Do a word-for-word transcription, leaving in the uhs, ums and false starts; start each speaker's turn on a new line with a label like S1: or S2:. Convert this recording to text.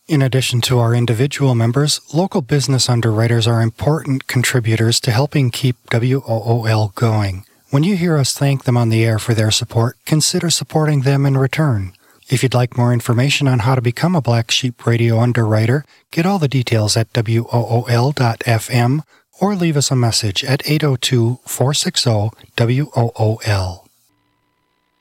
S1: In addition to our individual members, local business underwriters are important contributors to helping keep W O O L going. When you hear us thank them on the air for their support, consider supporting them in return. If you'd like more information on how to become a Black Sheep Radio underwriter, get all the details at W O O L dot F M or leave us a message at eight oh two, four six zero, W O O L.